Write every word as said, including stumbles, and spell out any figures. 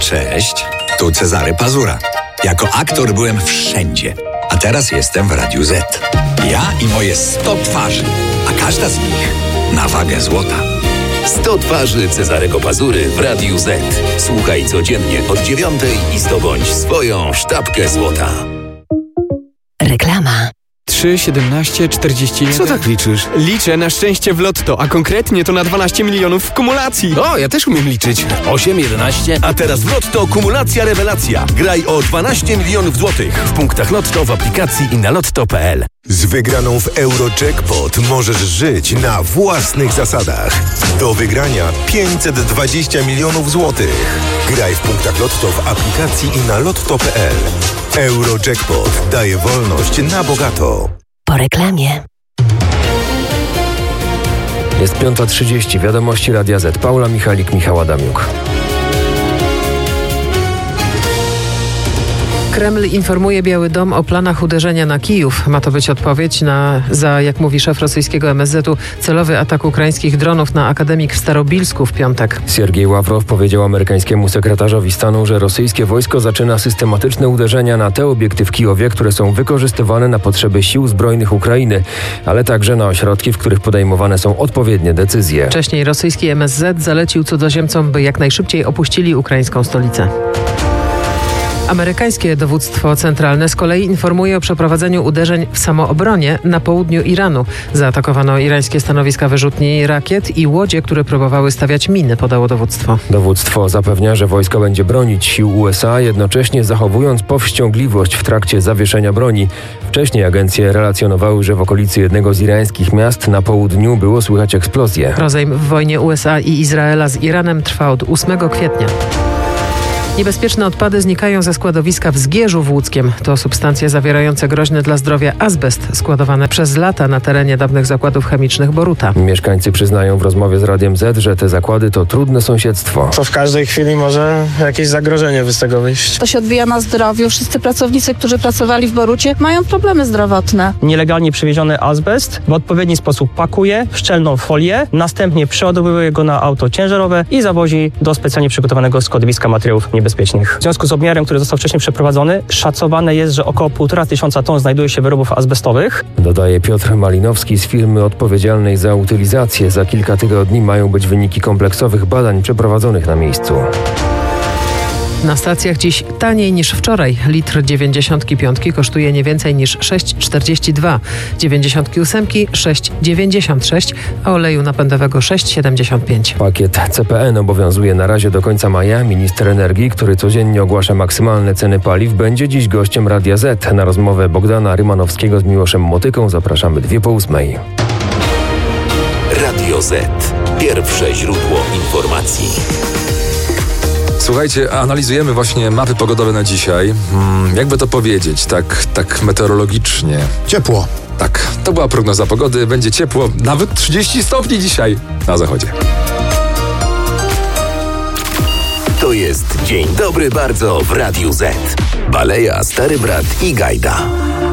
Cześć, tu Cezary Pazura. Jako aktor byłem wszędzie, a teraz jestem w Radiu Z. Ja i moje sto twarzy, a każda z nich na wagę złota. sto twarzy Cezarego Pazury w Radiu Z. Słuchaj codziennie od dziewiątej i zdobądź swoją sztabkę złota. Reklama. trzy, siedemnaście, czterdzieści jeden. Co tak liczysz? Liczę na szczęście w lotto, a konkretnie to na dwanaście milionów w kumulacji. O, ja też umiem liczyć. osiem, jedenaście. A teraz w Lotto kumulacja rewelacja. Graj o dwanaście milionów złotych w punktach Lotto, w aplikacji i na lotto kropka p l. Z wygraną w Eurojackpot możesz żyć na własnych zasadach. Do wygrania pięćset dwadzieścia milionów złotych. Graj w punktach Lotto w aplikacji i na lotto kropka p l. Eurojackpot daje wolność na bogato. Po reklamie. Jest piąta trzydzieści. Wiadomości Radia Z. Paula Michalik, Michał Adamiuk. Kreml informuje Biały Dom o planach uderzenia na Kijów. Ma to być odpowiedź na, za, jak mówi szef rosyjskiego M S Z-u, celowy atak ukraińskich dronów na akademik w Starobilsku w piątek. Siergiej Ławrow powiedział amerykańskiemu sekretarzowi stanu, że rosyjskie wojsko zaczyna systematyczne uderzenia na te obiekty w Kijowie, które są wykorzystywane na potrzeby sił zbrojnych Ukrainy, ale także na ośrodki, w których podejmowane są odpowiednie decyzje. Wcześniej rosyjski M S Z zalecił cudzoziemcom, by jak najszybciej opuścili ukraińską stolicę. Amerykańskie dowództwo centralne z kolei informuje o przeprowadzeniu uderzeń w samoobronie na południu Iranu. Zaatakowano irańskie stanowiska wyrzutni rakiet i łodzie, które próbowały stawiać miny, podało dowództwo. Dowództwo zapewnia, że wojsko będzie bronić sił U S A, jednocześnie zachowując powściągliwość w trakcie zawieszenia broni. Wcześniej agencje relacjonowały, że w okolicy jednego z irańskich miast na południu było słychać eksplozje. Rozejm w wojnie U S A i Izraela z Iranem trwa od ósmego kwietnia. Niebezpieczne odpady znikają ze składowiska w Zgierzu w Łódzkiem. To substancje zawierające groźny dla zdrowia azbest, składowane przez lata na terenie dawnych zakładów chemicznych Boruta. Mieszkańcy przyznają w rozmowie z Radiem Z, że te zakłady to trudne sąsiedztwo. To w każdej chwili może jakieś zagrożenie z tego wyjść. To się odbija na zdrowiu. Wszyscy pracownicy, którzy pracowali w Borucie, mają problemy zdrowotne. Nielegalnie przywieziony azbest w odpowiedni sposób pakuje w szczelną folię, następnie przeładowuje go na auto ciężarowe i zawozi do specjalnie przygotowanego składowiska materiałów niebezpiecznych. W związku z obmiarem, który został wcześniej przeprowadzony, szacowane jest, że około półtora tysiąca ton znajduje się wyrobów azbestowych. Dodaje Piotr Malinowski z firmy odpowiedzialnej za utylizację. Za kilka tygodni mają być wyniki kompleksowych badań przeprowadzonych na miejscu. Na stacjach dziś taniej niż wczoraj. Litr dziewięćdziesiątki piątki kosztuje nie więcej niż sześć czterdzieści dwa, dziewięćdziesiątki ósemki sześć dziewięćdziesiąt sześć, a oleju napędowego sześć siedemdziesiąt pięć. Pakiet C P N obowiązuje na razie do końca maja. Minister energii, który codziennie ogłasza maksymalne ceny paliw, będzie dziś gościem Radia Z. Na rozmowę Bogdana Rymanowskiego z Miłoszem Motyką zapraszamy dwie po ósmej. Radio Z. Pierwsze źródło informacji. Słuchajcie, analizujemy właśnie mapy pogodowe na dzisiaj. Hmm, jakby to powiedzieć, tak, tak meteorologicznie. Ciepło. Tak, to była prognoza pogody. Będzie ciepło, nawet trzydzieści stopni dzisiaj na zachodzie. To jest Dzień Dobry Bardzo w Radiu Z. Baleja, Stary Brat i Gajda.